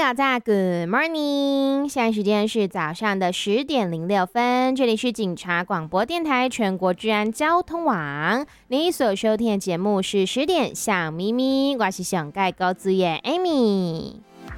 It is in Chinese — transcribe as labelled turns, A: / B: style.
A: 早早，Good morning！现在时间是早上的10:06，这里是警察广播电台全国治安交通网。你所收听的节目是10点小咪咪，我是上盖高资源 Amy。